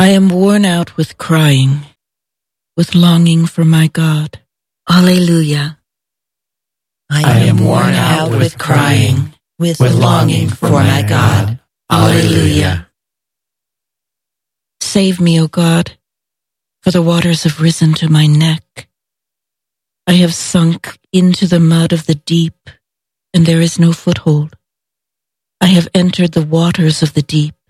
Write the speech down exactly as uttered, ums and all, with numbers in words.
I am worn out with crying, with longing for my God. Alleluia. I am worn out with crying, with longing for my God. Alleluia. Save me, O God, for the waters have risen to my neck. I have sunk into the mud of the deep, and there is no foothold. I have entered the waters of the deep,